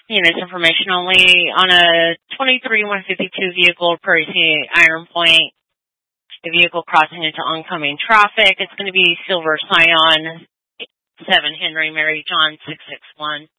Units information only on a 23-152 vehicle approaching Iron Point. The vehicle crossing into oncoming traffic. It's going to be Silver Scion, 7 Henry Mary John 661.